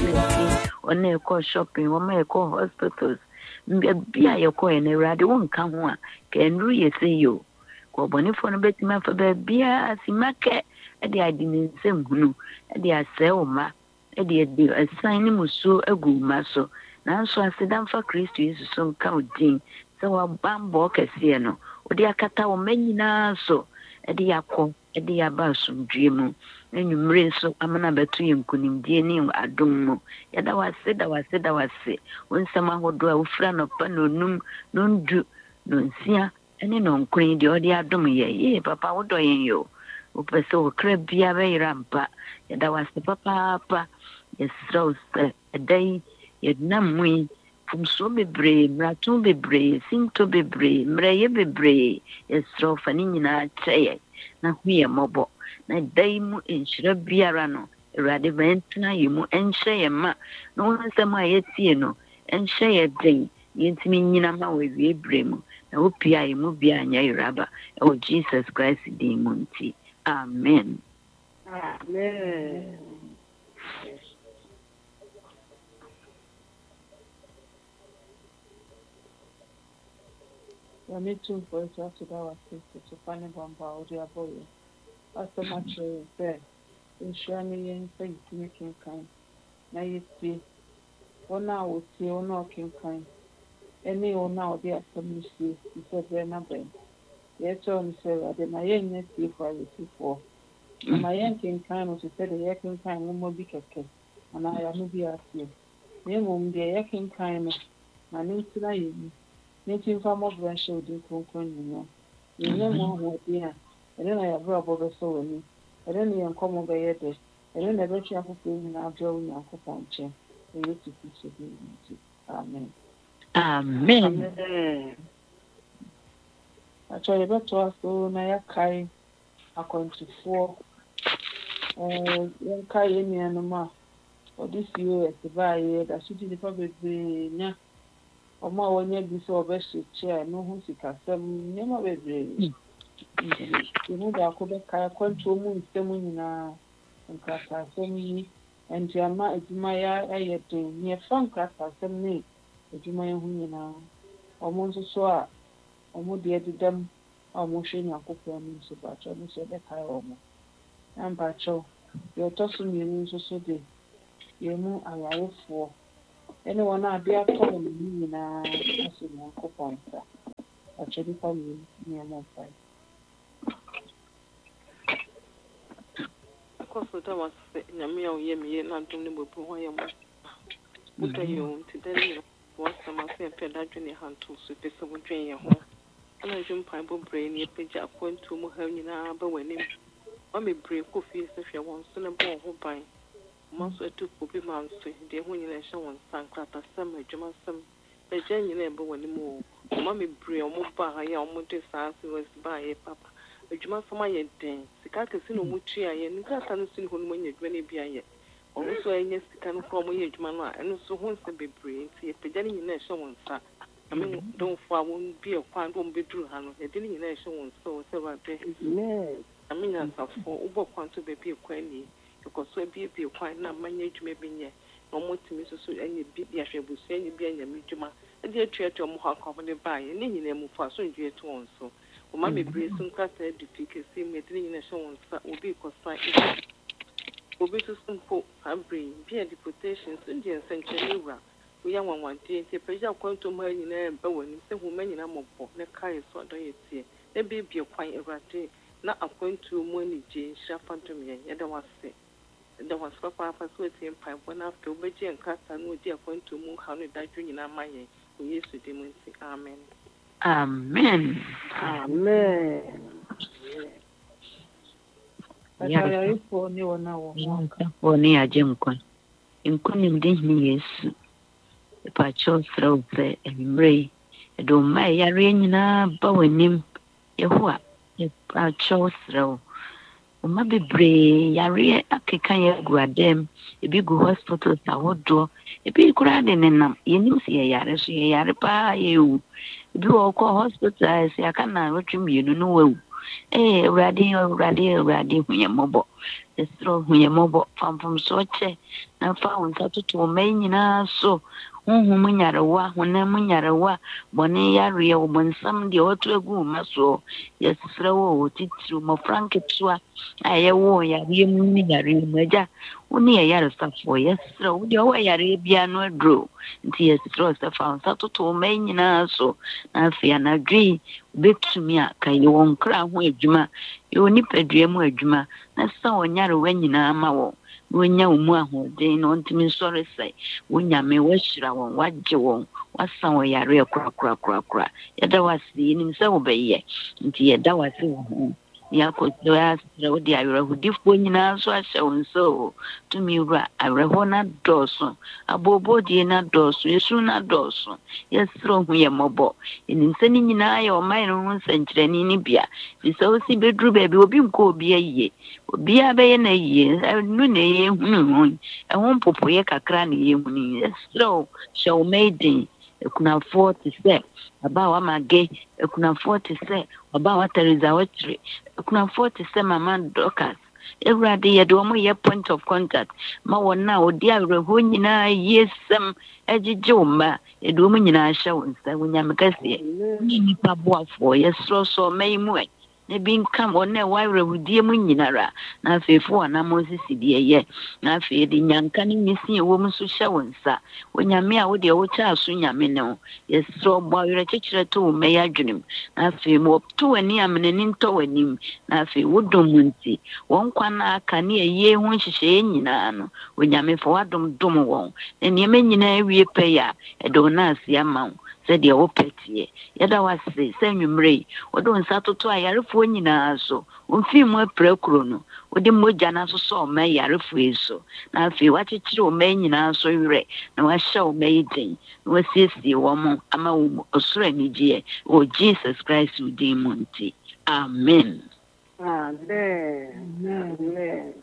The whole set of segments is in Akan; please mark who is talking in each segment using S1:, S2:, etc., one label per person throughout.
S1: treatment on a call shopping or may call hospitals. Be a your coin a radi won't come one. Can you say you? Go bonny for a bit man for the beer as he market at the idea same who at the ma at the idea a sign him so a good maso. Now so I sit down for Christ is some counting. So a bamboo casiano or the akata or many na so at the akko at the abasum dream. And you bring so I'm not between kunim dining adumo. Yet I was said, when someone would do a friend of panonum, non do, non sia, and in on queen the audio adum ye, papa would do you. Upa so crab be a very rampa. Yet I was the papa, yes, so a day, yet none we. From so be brave, ratu be brave, sing to be brave, mray be brave, yes, so funny in our chair. Now we are mobile. Na daimu enshira biara no erade bentna yimu enhye ye ma no nsem a yetie no enhye ye den yentimi nyina ma we bremu na opia yimu bia anya iraba o Jesus Christ din mu nti amen.
S2: Amen. Me too for it to our sister to find a bumper or the boy. As so much said, ensuring and say making kind. Now you see, one hour will see or knocking kind. Any or now they are some see, he said, they're not bad. Yes, only say that my young net see for I for. My young kind was said a yaking kind will be keke, and I am be at you. Name whom the yaking kind, my name tonight. Making farm of Russia do concern, you know more dear. And then I have robbed over so me. And then you come over here, and then I bet you have a feeling I'll draw in your chair. And you to teach you. Amen.
S1: Amen.
S2: I try about to ask so Naya Kai a country for young Kai any animal or this year at the buy that should be probably. Ọmọ àwọn yẹn bí sọ ọbẹ ṣe chair no ho sika sẹm nyẹma bebree ìmú baako bẹka ẹkọntu ọmú nsẹm nyinaa nkrata sẹm yi ẹnti ama edwuma ya ẹyẹ den nyẹfa nkrata sẹm ne edwuma yẹn ho nyinaa ọmọ nso so a ọmọ deɛ dedam a ọmọ hwɛ nyakopɔ no nso bakyɛ no nso bɛka ọmọ na mpakyɛw deɛ ɔtɔ so mmienu nso so de yɛn mu ayarefoɔ. Anyone I be a column in a coupon. Actually, for me, near my side.
S3: Of course, that was Namia Yemi and Anthony Bupuayam. What are you today? Once I must say, Pedagony hand to super some drain your home. And I jump pipe brain, your page up point to Mohamina, but when him, I may break coffee if you want to know who buy. Most of the people man say they when you show on Sankrata some some the genuine number when you move. Mammy bring or move by your motor sans was by a papa. A juma for my den. The cat is in a muchi and got unseen when you're 20 behind it. Also, I guess the kind of form of Jumana and so once a be brave, see a pedantic nation on sa. I mean, don't for won't be a point, won't be true, Hannah. A dinning nation on so several days. I mean, as for over quantum baby a queenie. Because so be a quite not manage maybe yet. No more to Mrs. Any big Yashabu say you be in your Mijuma, and dear church or more company by, and then you name for so you to one so. Or mammy brace some class efficacy, making a show on will be cosine. Will be to some folk, and bring be a deputation, Indian century. We are one day, the pleasure going to my in a bowen, say who many number of the car is what do you see. There be a quite erratic, not a point to money, Jane, Shaffan to me, and I was sick. There was Papa facility and pipe one after Obey and Casta no dear point to move how that in our mind. We used to demonstrate. Amen.
S1: Amen.
S2: Amen. Yeah, for you now.
S1: For near Jim Quan. In Kunim Disney, yes. If I chose through the and Ray, I don't mind Yarina Bowenim. Yahua, if I chose through. Uma bebree yare akeka ye guadem ebi go hospital ta wodo ebi kura de nenam yenim se yare so yare pa yewu ebi wo ko hospital se aka na wotwem yenu no wawu urade huye mobo yɛsrɛ hu yɛ mmɔbɔ famfam so ɔkyɛ na fa wo nsa toto wɔ mma nyinaa so honhom nyarewa honam nyarewa bɔne yareɛ wɔ bɔnsam deɛ ɔto agu wo ma soɔ yɛsrɛ wo titiriw mmɔfra nketewa a yɛwɔ yareɛ mu ne yareɛ mu agya wo ne yɛ yaresafoɔ yɛsrɛ wo deɛ ɔwɔ yareɛ biara no aduro nti yɛsrɛ sɛ fa wo nsa toto wɔ mma nyinaa so na afei anadwo wobɛtumi a ka yɛ wɔ nkra ho adwuma yɛwɔ nipadua mu adwuma na sa wɔ nyarewa nyinaa ma wɔ wonya wo mu ahoɔden na ɔntumi nsɔre sɛ wonyame wahyira wɔn wagye wɔn wasa wɔ yareɛ korakorakorakora yɛda wase yɛnim sɛ wobɛyɛ nti yɛda wase wɔ ho yɛakɔsɛ asrɛ wode awerɛhodifoɔ nyinaa nso ahyɛ wo nsa o tumi wura awerɛhɔ no adɔɔso aboobɔdie no adɔɔso yɛsu no adɔɔso yɛserɛ ho yɛ mmɔbɔ yɛnim sɛ ne nyinaa yɛ ɔman no ho nsɛnkyerɛnne no bia firi sɛ wosi bɛduru baabi obi nkɔ obi ayie obiara bɛyɛ no ayie no na yɛhunu ho ɛho mpopoyɛ kakra na yɛhunu yɛserɛ wo hyɛ wo ma den akunafoɔ te sɛ aba a wamage akunafoɔ te sɛ ɔba a watariza wɔkyere akunafoɔ te sɛ mama Dorcas Awurade yɛde wɔn yɛ point of contact ma wɔn a wɔde awerɛhoɔ nyinaa yie sɛm agyegye wo mma yɛde wɔn nyinaa hyɛ wo nsa wonyame kɛseɛ ne nnipa boafoɔ yɛsorɔ sɔ ɔma yi mu na bi nka wɔn a wɔawerɛhodie mu nyinara na afei fo wɔnam osisi deɛ yɛ na afei de nyanka ne nyisi ɛwɔ mu nso hyɛ wo nsa wonyame a wode wɔkyɛ aso nyame no yɛsorɔ bɔ awerɛkyekyerɛ to wo mma yi adwenem na afei wɔto w'ani amenani ntɔ w'anim na afei wodom mu nti wɔn nkwa na aka ne ɛyie ho nhyehyɛeɛ nyinaa no wonyame fa wadom dom wɔn na nneɛma nyinaa awie pɛyɛ a ɛde wo no ase ama wo sɛdeɛ wopɛ teɛ yɛda wase sɛ nnwummerɛ yi wode wo nsa toto ayarefoɔ nyinaa so womfii mu apira kuro no wode mmogya no so sɛ ɔma ayarefoɔ yi so na afei wakyekyere ɔma yi nyinaa so werɛ na wahyɛ ɔma yi den na wasiesie wɔ mo ama wo ɔsoro anigyeɛ wɔ Jesus Christ wo din mu nti amen
S2: amen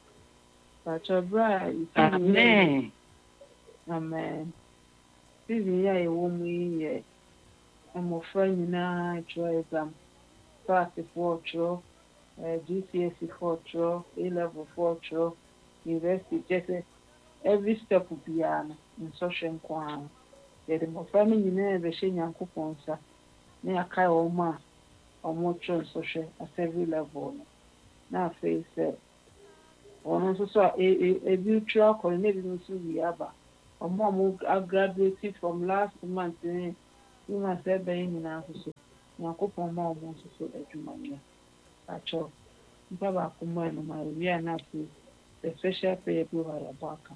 S1: amen
S2: amen season ya ɛwɔ mu yi yɛ mmɔfra nyinaa twerɛ exam paasifoɔ twerɛ GCSE4 twerɛ A-level4 twerɛ university kyɛ sɛ every step biara no nsɔhwɛ nko ara yɛde mmɔfra no nyinaa bɛhyɛ Nyankopɔn nsa na yɛakae wɔn a wɔtwerɛ nsɔhwɛ at every level no na afei sɛ wɔn nso so a ebi twerɛ akɔ no na ebi nso wie aba Omo graduated from last month in months ebe nyina so Nyankopon ma omo so adwumanya acho npa ba kuma no ma wi ana fi the special prayer bi wa ba kan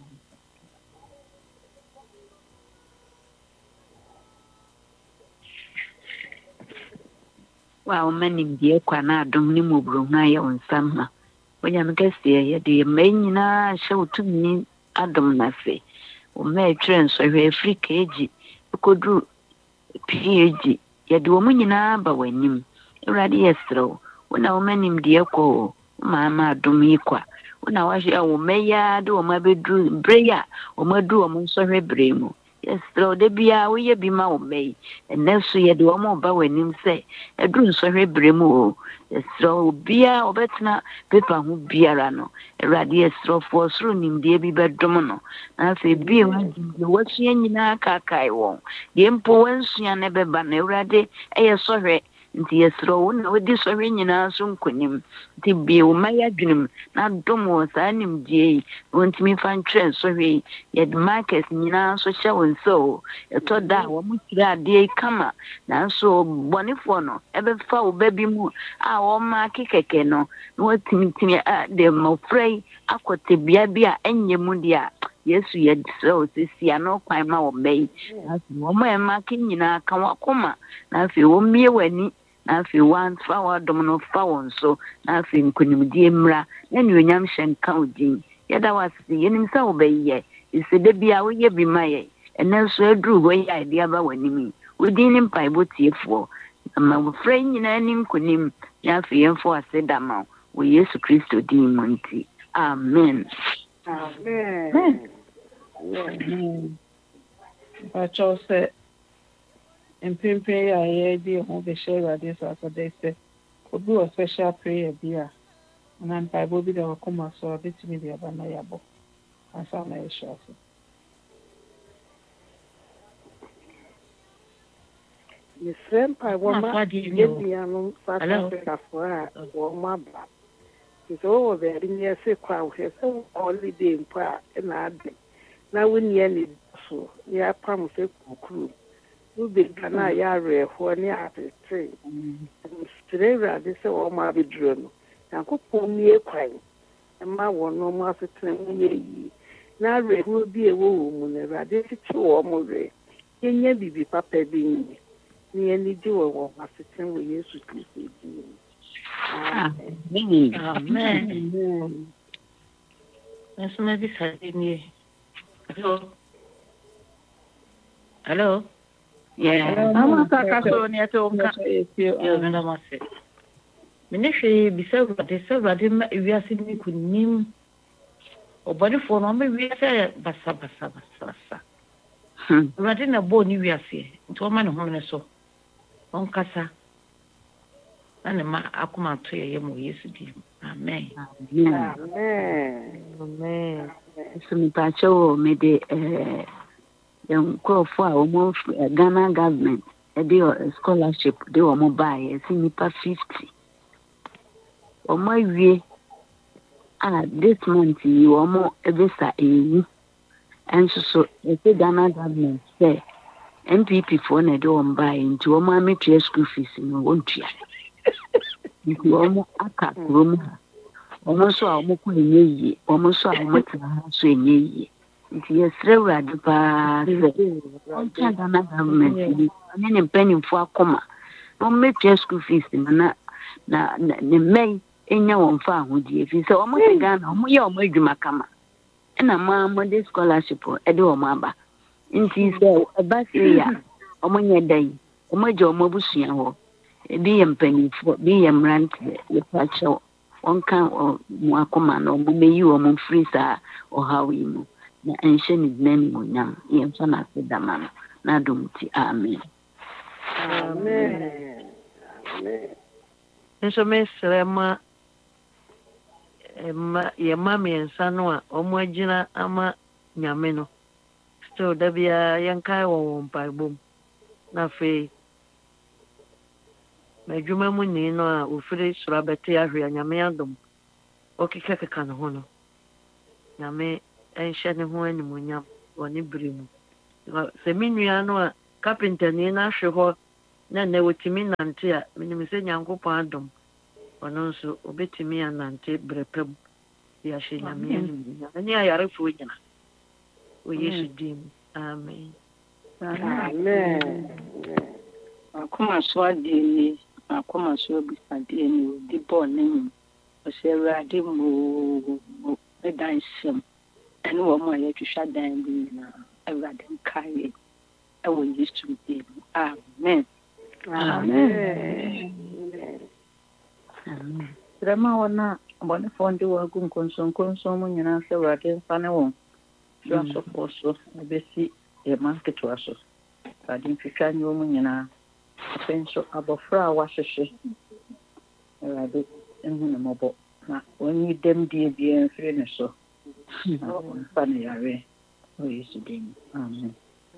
S1: wa omanim die kwa na adom ne mobro hu ayɛ onsam ma onyame kɛseɛ yɛde mma nyinaa hyɛ wotumi adom na fe Ome trends ɔhwɛ free KG kodu PhD yɛde wɔn nyinaa ba w'anim Awurade yɛsrɛ wo na wɔn anim deɛ kɔ maama adom yi kwa wo na wahwɛ wɔn mɛya de wɔn abɛduru bere a wɔn aduru wɔn nsɔhwɛ bere mu yɛsrɛ wo de bia woyɛ bi ma wɔn mɛyi ɛnɛ so yɛde wɔn ba w'anim sɛ aduru nsɔhwɛ bere mu o yɛsrɛ wo bia ɔbɛtena pepa ho biara no Awurade yɛsrɛfoɔ soro nimdeɛ bi bɛdom no na afei bie wɔasua nyinaa kaakae wɔn deɛ mpo wansua no bɛba no Awurade ɛyɛ sɔhwɛ nti yɛsrɛ wo na wodi sɔhwɛ nyinaa so nkonim nti bie wo ma yɛadwenem na dom wɔ saa nimdeɛ yi na wɔntumi fa ntwerɛ nsɔhwɛ yi yɛde markers nyinaa so hyɛ wo nsa o ɛtɔ da a wɔn kyerɛ adeɛ yi kama nanso bɔnefoɔ no ɛbɛfa wo ba bi mu a wɔma kekɛkɛ no na wɔtumi de mmɔfra yi akɔte bea bi a ɛnyɛ mu deɛ a Yesu yɛsrɛ wo sisi ano kwan ma wɔn bɛyi na afei wɔn a ɛma ke nyinaa ka wakoma na afei wɔmmie w'ani na afei wɔamfa w'adom no fa wɔn so na afei nkonimdie mmra na anuonyam hyɛ nka wo din yɛda wase yɛnim sɛ wobɛyɛ ɛsɛ da bi a woyɛ bi ma yɛ ɛnɛ nso aduru hɔ yi a ɛde aba w'anim yi wodin ne mpaebɔ tiefoɔ ama wɔfrɛ nyinaa ne nkonim na afei yɛmfa wase da ma wo wɔ Yesu Kristo din mu nti amen
S2: amen Pacho sɛ mpempe a yɛde ho bɛhyɛ Awurade so asɔde sɛ obi wɔ special prayer bi a na mpaebɔ bi da wakoma so a bɛtumi de aba na yɛabɔ ansa na yɛhyɛ ase.
S4: Mesrɛ mpaebɔ ma yɛnuanom South Africafoɔ a wɔn aba. Nti wɔwɔ baabi ne yɛse kɔ a wohwɛ sɛ holiday mpo a ɛna ade na wonnia ne so ne yɛapam sɛ kurokurom. Wobɛdwa no a yɛawerɛhoɔ ne atetee. Mesrɛ Awurade sɛ wɔn abɛduro no. Nyankopɔn mmie kwan ma wɔn ɔmo asetena mu yɛ yie. Na awerɛhoɔ bi a ɛwɔ wɔn mu no Awurade tete wɔn mo werɛ. Yɛnyɛ biribi papa bi nyɛ. Ne yɛni gye wɔ wɔn asetena wɔ Yesu Kristo din.
S1: Amen.
S2: Amen.
S5: Nso na bi sa nie. Hello.
S1: Yeah.
S5: Ama ka so ne to nka. Yo me na mase. Mene hwe bisa Awurade ma wiase ni kunim. Obadefo no ma wiase basa. Awurade na bo ni wiase. Nti o ma ne ho ne so. On kasa. Ana ma akoma to ye mo Yesu di. Amen.
S4: Amen.
S1: So me pa cho me de young crofo a omo Ghana government e scholarship de omo buy e si nipa 50. Omo wie this month you omo ebesa ewu. Enso so e Ghana government say NPP for na de omo buy nti omo ametua school fees no wontua. Nti omo aka krom ha. Omo so a omo ko enye yie, omo so a omo tena so enye yie. Nti yesre Awurade pa se onka Ghana government ni ne mpanimfo akoma. Omo metua school fees na ne mai enya won fa ahodie fi se omo te Ghana omo ye omo adwuma kama. Na ma de scholarship e de omo aba. Nti se eba se ya omo nye dan. Omo je omo busua ho. Bi mpanimfo bi mrant ye pacho onka mo akoma na omo meyi omo free sa o hawi mu na enhye ni nani munyam ye mfa na sedama no na domti amen.
S5: Nso mesrɛ ma ye ma me nsa no a omo agina ama nyame no. Still da bia yankai wo mpaebom na fe madwuma mu ni no a ofiri sura bete ahwe nyame adom okikeka no ho no nyame enhye ne ho animunyam woni bere mu se minua no a carpenter ni na hwe ho na wotimi nante a minim se nyankopɔn adom ono nso obetimi anante brepem ya hye nyame animunyam ani ayarefo nyina o Yesu dim amen.
S1: Akoma so ade akoma so bisade ni di bone o se Awurade mo dan sem ene wo mo ya twhwa dan bi na Awurade nkae e wo Yesu dim amen.
S5: Drama wana abone fondi wa gunkonson mo nyina se Awurade mfa ne won so so ebesi e market waso ade twhwa nyo mo nyina penso abofra wahwehwe Awurade enhu ne mobo na onyi dem die bia mfiri ne so fa ne yare o Yesu dim amen.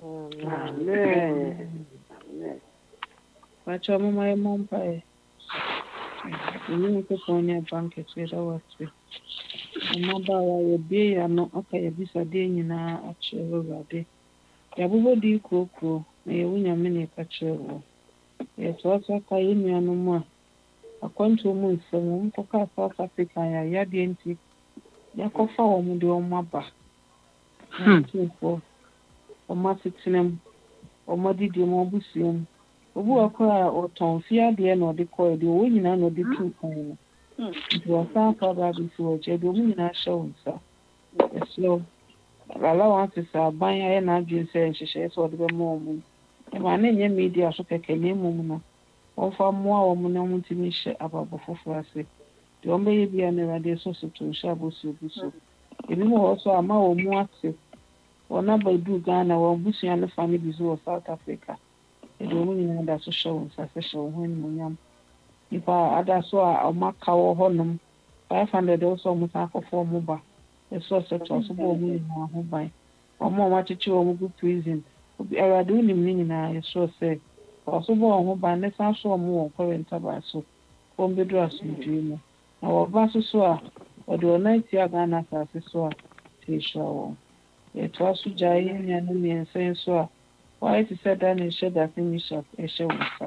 S2: Pacho mama ye mompae. Ni ko ponya banket we da watwe. Mama ba wa ye bie ya no aka ye bisa de nyina a chere Awurade. Ya bubo di koko na ye wunya me ne ka chere. Ye so ka ye nuanu mu a akwanto mu nsem mu ko ka South Africa ya de nti ya ko fa wo mu de o maba. O ma sitinem o ma didi mo busiam obu akwa o ton fia de na de ko de o nyina na de tu kan no do fa fa ba bi so je do mu nyina show nsa so ala want to say ban ya na adwin se nhyehyɛ so de be mo mu e ma na nye media so keke ne mu no o fa mo a o mu na mu timi hye ababo fofo ase de o be ye bia na rade so so to hye abosu buso ebi mo so ama o mu ase ona badu Ghana wa busua no fa ne bi zo South Africa e do mu nyina da so show nsa se show ho ni munyam ipa ada so a o maka wo honum 500 also mo sa akofo mo ba eso se to so bo mo ni ho ban omo wa chichi o mo go prison obi arade unim ni nyina eso se so bo ho ban ne sa so mo won current aba so o mbedu asundwe mo na wo ba so a o do na ti aga na sa so a ti show e to so jai ni anu ni ensen so a why ti said that ni share that thing shop e share wo fa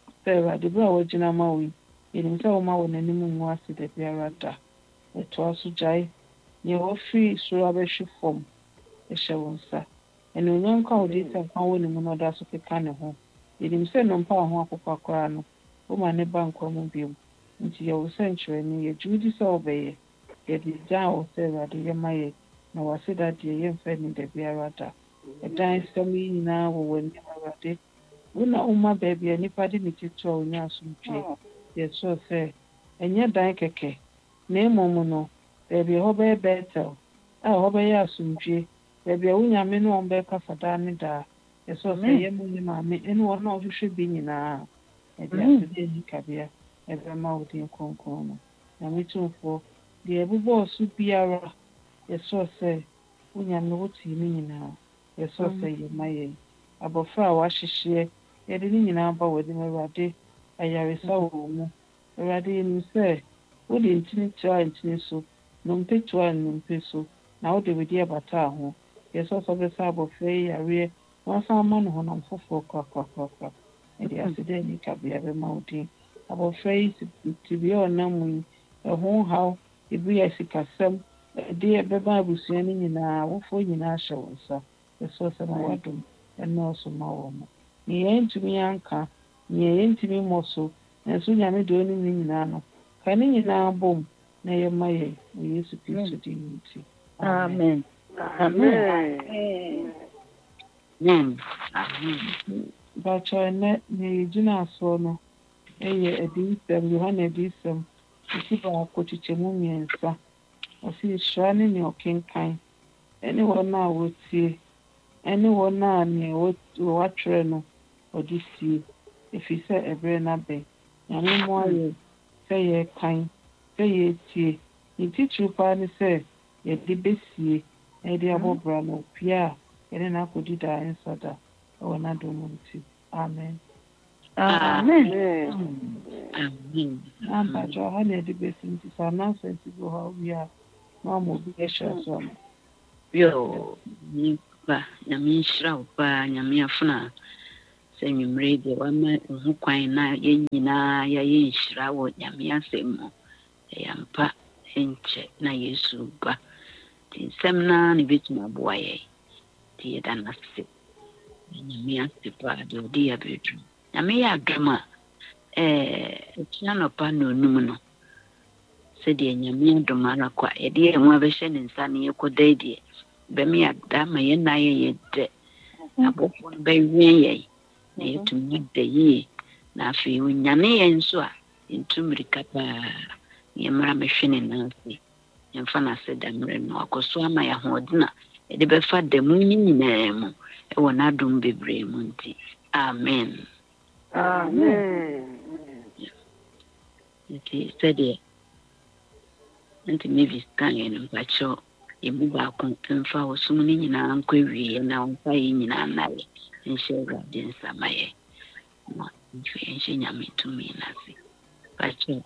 S2: se de bra wo jina ma wi ni se wo ma wo na ni mu ase de biara da e to so jai ni wo free so abehwe form e share wo sa eno nyan ka wo di se kan wo ni mu no da so keka ne ho ni se no mpa ho akokwa kra no wo ma ne bank mo bi nti ye wo senchwe ni ye judi se obeye ye di ja o se ra de ye maye na wa se da de ye mfa ni de biara da e dan se mi na wo wo ni ra de una umma baby ni pa de ni tito onya asumtwe ye so se enye dan keke na emomu no baby ho be better ho be ya asumtwe baby unya me no on be ka fada ni da ye so se ye mu ni ma me enu wo na o hwehwe bi nyina e de asede ni kabia ebe ma odi nkonkon no na mitumfo de ebubo osu biara yeso se unya no woti ni nyina yeso se ye maye abofra wa hihye ye de ni nyina ba wodi merade ayaresa wo mu merade ni se wodi ntini twa ntini so no mpetwa no mpeso na wodi wedi abata ho yeso so be sa abofra yare won sa ma no ho na mfofo kwa e de asede ni kabia be ma odi abofra yi ti bi ona mu ho haw ibi asikasem de beba abusua ni nyina wofo nyina hye nsa eso se na wadum eno so ma wo mo ni yentumi anka ni yentumi moso enso nyame do ni nyina no ka ni nyina bom na ye maye Yesu Kristo di nti
S1: amen
S2: bacho ne jina so no eye edisem Yohana edisem isiba kochichemu miensa osi shani ni okenkan anyone na wotie anyone na ni watchre no odisi efise ebre na be nyame mo aye seye kan seye tie nti chupa ni se ye de besie e de abobra no pia ene na kodida ensada ona do munti amen.
S1: Amen.
S2: Amba Johanna de Bessin to announcement to go how we are normal be sure.
S1: Yo, ba nyame nhyira ba nyame afuna sɛ nwumre de wama ho kwan na yɛn nyinaa yɛ nhyira wɔ nyame asɛm mu yɛmpa nkyɛ na Yesu ba nsɛm na ne betuma aboa yɛ tie da na se nyame ase ba de odi abedu nyame yɛ adom a tia no pa no num no sɛ de nyame adom ara kwa yɛde yɛn ho abɛhyɛ ne nsa ne yɛkɔda die bɛmi ada ma yɛn na yɛ de abɔfo no bɛwie yɛn na yɛtumi da yie na afei onyane yɛn nso a yɛntumiri kapaa yɛmmara mɛhwɛ ne nanse yɛmfa no ase da mmerɛ no akɔso ama yɛ ahoɔden a yɛde bɛfa da mu nyinaa mu ɛwɔ n'adom bebree mu nti amen. Nti sɛdeɛ nti maybe scan yɛn mpakyɛw yɛmu baako mfa wɔ som no nyinaa nkɔ wie na ɔmfa yɛ nyinaa nayɛ nhyɛ Awurade nsa ma yɛ na nhyɛ nyame tumi n'ase pakyɛw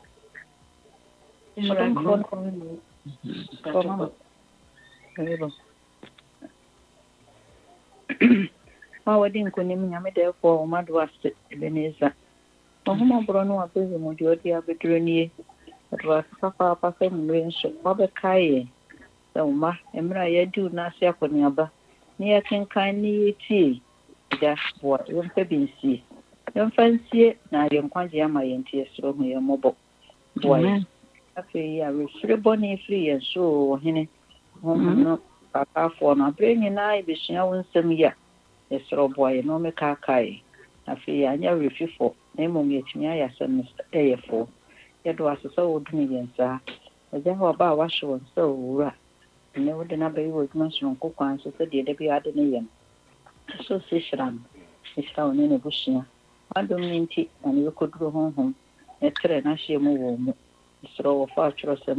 S6: ma wadi nkonim nyame dɛfo ma do ase Ebeneza ɔhoma boro no abɛzi mu de ɔde abɛduro nie ɔdo ase papa fa mu nso ɔbɛkae sɛ ma emra yɛdi n'ase akɔneaba ne yɛkenkan ne yɛtie da boa yɛmfa binsie yɛmfa nsie na yɛnkwagye ama yɛntie soro ho yɛmmɔbɔ boa afei ya refre bɔne firi yɛn so ɔhene no pakafoɔ no aberɛ nyinaa yɛbɛsua wo nsɛm yi a yɛsoro boa yɛ no mekaakae afei yɛanyɛ refifo na mmom yɛtumi ayɛ asɛm no ɛyɛfo yɛdo ase sɛ wodome yɛn saa agya hɔ ɔba a wahyɛ wɔn sɛ owura ne wode na bɛyi wɔ adwuma soronko kwan so sɛdeɛ da bi ade ne yɛ no so si hyira no hyira wo ne n'abusua wadom ne nti na ne bɛkɔduro honhom ɛtrɛ n'ahyɛ mu wɔ mu ɛsoro wɔfa atwerɛsɛm a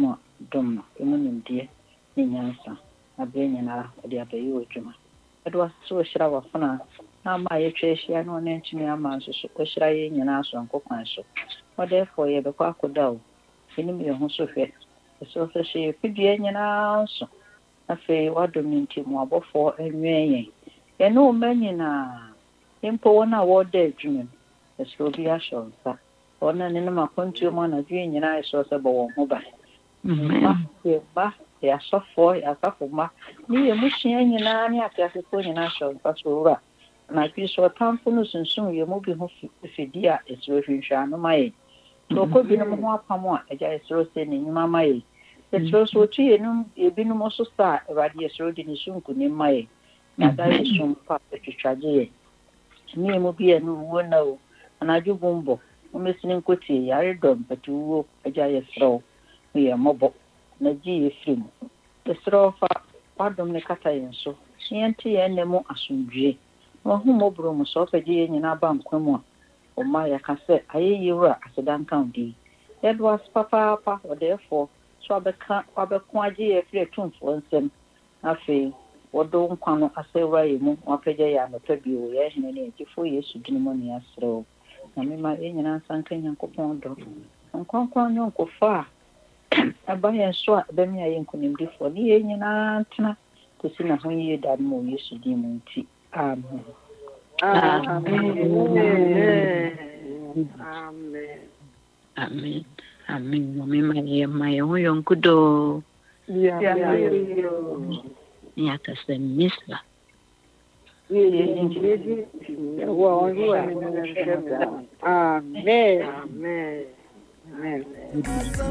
S6: dom no emu nimdeɛ ne nyansa abere nyinaa ɔde abɛyɛ wɔ adwuma ɛde waso hyira wafona na ama yɛtwa ahyia no ne ntumi ama nso so ɔhyira yɛ nyinaa so nkokwan so ɔdɛfo yɛbɛkɔ akɔda o ɛnim yɛ ho so hwɛ ɛsɛ ɔsɛ hyɛ fidua nyinaa so afei wadom ne nti mu abɔfoɔ anwɛn yɛn yɛne ɔma nyinaa mpo wɔn a wɔda adwuma mu ɛsɛ obi ahyɛ nsa wɔn ne nam akɔntuo mu anadwo nyinaa ɛsɛ sɛ bɔ wɔn ho ban ba yɛasɔfoɔ yɛasafo ne yɛ musua nyinaa ne ateasefoɔ nyinaa hyɛ nsa so wura anadwo so ɔtamfo no sunsum yɛ mu bi ho fidi a ɛsɛ hwehwɛ ano ma yɛn sɛ ɔkɔ binom ho apam a agya ɛsɛ sɛ ne nnwuma ma yɛn ɛsɛ so otu yɛnum ebinom so sa awurade ɛsɛ de ne so nkunim ma yɛn na da yɛ so mpa twitwagye yɛn ne mu bi ɛno wuo na o anadwo bombɔ wɔmɛsini nkotie yare dɔm pɛte wuo agya yɛsrɛ wo yɛ mmɔbɔ na gye yɛfiri mu yɛsrɛ fa wadom ne kata yɛn so yɛnte yɛn nne mu asomdwie na ɔhomɔborɔ mu sɛ ɔpɛgye yɛn nyinaa ba nkwa mu a ɔma yɛka sɛ ayɛyie wura aseda nka wo din yɛde wase papaapa ɔdɛɛfoɔ so wabɛko agye yɛ firi atumfoɔ nsɛm afei wɔdo nkwa no asɛwura yɛ mu wapɛgya yɛ anɔpa bio yɛ hene ne agyefo Yesu din mu ne asrɛ wo na mema yɛ nyinaa nsanka Nyankopɔn dɔ nkwankwan ne nkɔfa a ɛba yɛn so a ɛbɛmi a yɛ nkonimdifoɔ ne yɛ nyinaa ntena kɔsi na ho yie da no ma Yesu din mu nti amen.
S1: Amen. Amen. Mama yɛ ho yɔnko dɔ. Ya kasa misla.
S4: Amen. Amen. Amen.